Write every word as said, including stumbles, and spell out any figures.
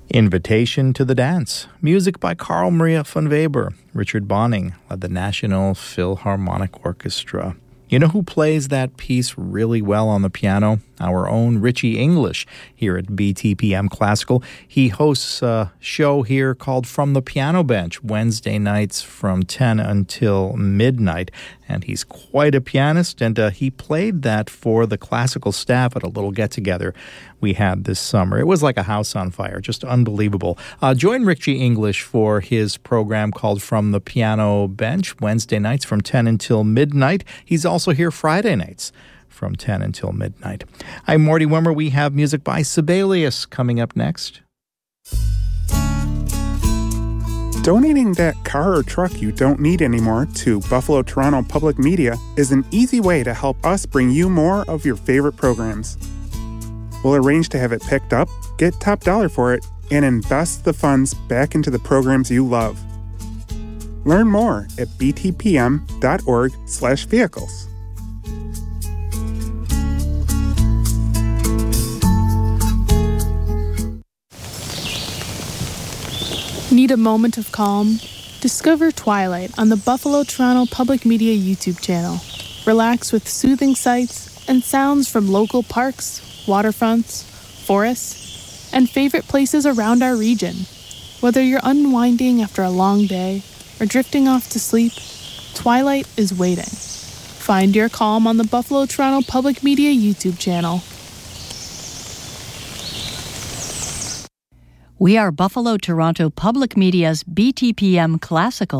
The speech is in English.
Invitation to the Dance. Music by Carl Maria von Weber. Richard Bonning led the National Philharmonic Orchestra. You know who plays that piece really well on the piano? Our own Richie English here at B T P M Classical. He hosts a show here called From the Piano Bench, Wednesday nights from ten until midnight. And he's quite a pianist, and uh, he played that for the classical staff at a little get-together we had this summer. It was like a house on fire, just unbelievable. Uh, join Richie English for his program called From the Piano Bench, Wednesday nights from ten until midnight. He's also here Friday nights from ten until midnight. I'm Morty Wimmer. We have music by Sibelius coming up next. Donating that car or truck you don't need anymore to Buffalo Toronto Public Media is an easy way to help us bring you more of your favorite programs. We'll arrange to have it picked up, get top dollar for it, and invest the funds back into the programs you love. Learn more at btpm.org slash vehicles. Need a moment of calm? Discover Twilight on the Buffalo Toronto Public Media YouTube channel. Relax with soothing sights and sounds from local parks, waterfronts, forests, and favorite places around our region. Whether you're unwinding after a long day or drifting off to sleep, Twilight is waiting. Find your calm on the Buffalo Toronto Public Media YouTube channel. We are Buffalo Toronto Public Media's B T P M Classical.